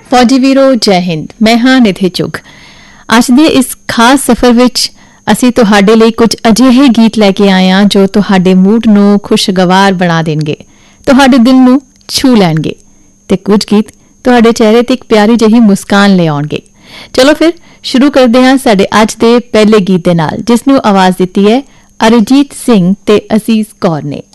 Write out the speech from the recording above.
फौजी वीरो जय हिंद। मैं हाँ निधि चुग। ਅੱਜ ਦੇ ਇਸ ਖਾਸ ਸਫ਼ਰ ਵਿੱਚ ਅਸੀਂ ਤੁਹਾਡੇ ਲਈ ਕੁਝ ਅਜਿਹੇ ਗੀਤ ਲੈ ਕੇ ਆਏ ਹਾਂ ਜੋ ਤੁਹਾਡੇ ਮੂਡ ਨੂੰ ਖੁਸ਼ਗਵਾਰ ਬਣਾ ਦੇਣਗੇ, ਤੁਹਾਡੇ ਦਿਲ ਨੂੰ ਛੂ ਲੈਣਗੇ ਤੇ ਕੁਝ ਗੀਤ ਤੁਹਾਡੇ ਚਿਹਰੇ ਤੇ ਇੱਕ ਪਿਆਰੀ ਜਿਹੀ ਮੁਸਕਾਨ ਲੈ ਆਉਣਗੇ। ਚਲੋ ਫਿਰ ਸ਼ੁਰੂ ਕਰਦੇ ਹਾਂ ਸਾਡੇ ਅੱਜ ਦੇ ਪਹਿਲੇ ਗੀਤ ਦੇ ਨਾਲ, ਜਿਸ ਨੂੰ ਆਵਾਜ਼ ਦਿੱਤੀ ਹੈ ਅਰਿਜੀਤ ਸਿੰਘ ਤੇ ਅਸੀਸ ਕੌਰ ਨੇ।